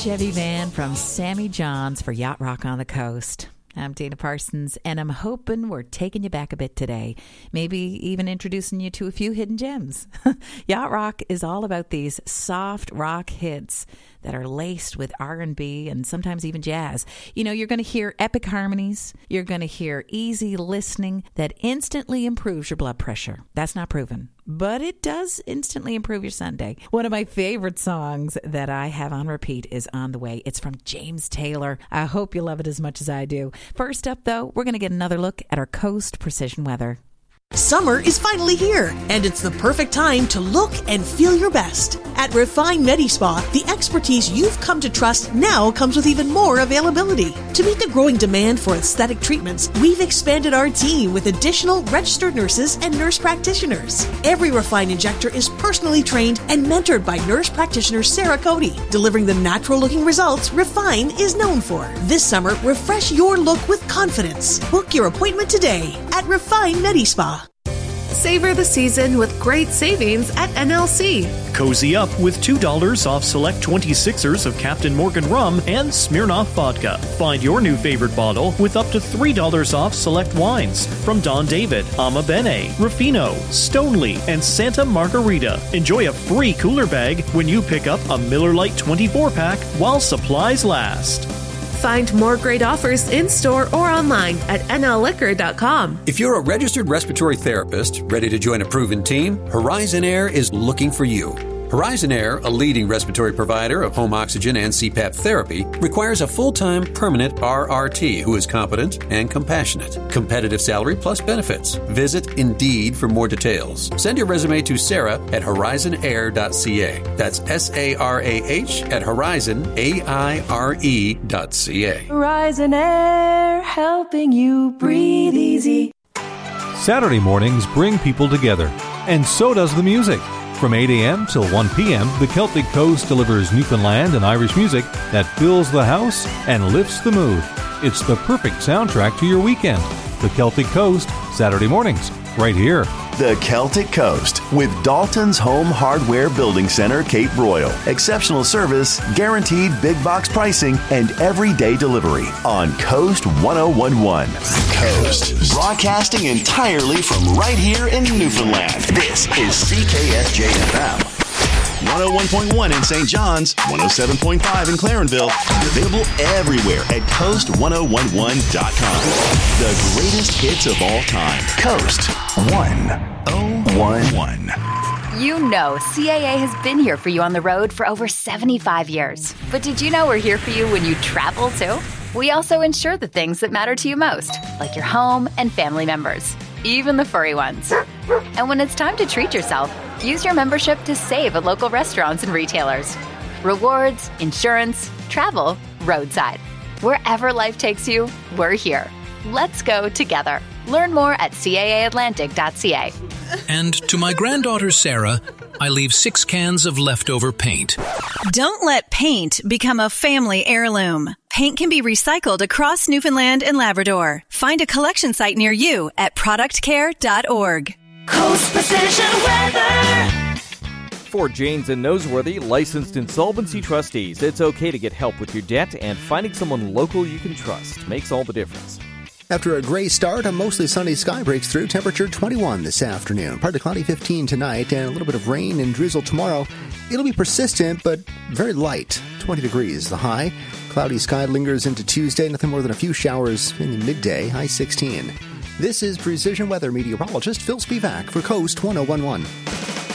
Chevy van from Sammy Johns for Yacht Rock on the Coast. I'm Dana Parsons, and I'm hoping we're taking you back a bit today, maybe even introducing you to a few hidden gems. Yacht Rock is all about these soft rock hits that are laced with R&B and sometimes even jazz. You know, you're going to hear epic harmonies. You're going to hear easy listening that instantly improves your blood pressure. That's not proven, but it does instantly improve your Sunday. One of my favorite songs that I have on repeat is On the Way. It's from James Taylor. I hope you love it as much as I do. First up, though, we're going to get another look at our Coast Precision Weather. Summer is finally here, and it's the perfect time to look and feel your best. At Refine MediSpa, the expertise you've come to trust now comes with even more availability. To meet the growing demand for aesthetic treatments, we've expanded our team with additional registered nurses and nurse practitioners. Every Refine injector is personally trained and mentored by nurse practitioner Sarah Cody, delivering the natural-looking results Refine is known for. This summer, refresh your look with confidence. Book your appointment today at Refine MediSpa. Savor the season with great savings at NLC. Cozy up with $2 off select 26ers of Captain Morgan rum and Smirnoff vodka. Find your new favorite bottle with up to $3 off select wines from Don David, Ama Bene, Ruffino, Stoneleigh, and Santa Margarita. Enjoy a free cooler bag when you pick up a Miller Lite 24-pack while supplies last. Find more great offers in-store or online at nlliquor.com. If you're a registered respiratory therapist ready to join a proven team, Horizon Air is looking for you. Horizon Air, a leading respiratory provider of home oxygen and CPAP therapy, requires a full-time permanent RRT who is competent and compassionate. Competitive salary plus benefits. Visit Indeed for more details. Send your resume to Sarah at horizonair.ca. That's SARAH at horizonaire.ca. Horizon Air, helping you breathe easy. Saturday mornings bring people together, and so does the music. From 8 a.m. till 1 p.m., the Celtic Coast delivers Newfoundland and Irish music that fills the house and lifts the mood. It's the perfect soundtrack to your weekend. The Celtic Coast, Saturday mornings, right here. The Celtic Coast with Dalton's Home Hardware Building Center, Cape Royal. Exceptional service, guaranteed big box pricing, and everyday delivery on Coast 1011. Coast. Broadcasting entirely from right here in Newfoundland. This is CKSJ-FM. 101.1 in St. John's, 107.5 in Clarenville, and available everywhere at coast1011.com. The greatest hits of all time. Coast 1011. You know CAA has been here for you on the road for over 75 years. But did you know we're here for you when you travel too? We also insure the things that matter to you most, like your home and family members, even the furry ones. And when it's time to treat yourself, use your membership to save at local restaurants and retailers. Rewards, insurance, travel, roadside. Wherever life takes you, we're here. Let's go together. Learn more at caaatlantic.ca. And to my granddaughter Sarah, I leave 6 cans of leftover paint. Don't let paint become a family heirloom. Paint can be recycled across Newfoundland and Labrador. Find a collection site near you at productcare.org. Coast Precision Weather. For Janes and Noseworthy, licensed insolvency trustees, it's okay to get help with your debt, and finding someone local you can trust makes all the difference. After a gray start, a mostly sunny sky breaks through. Temperature 21 this afternoon. Partly cloudy 15 tonight, and a little bit of rain and drizzle tomorrow. It'll be persistent, but very light. 20 degrees the high. Cloudy sky lingers into Tuesday. Nothing more than a few showers in the midday. High 16. This is Precision Weather meteorologist Phil Spivak for Coast 1011.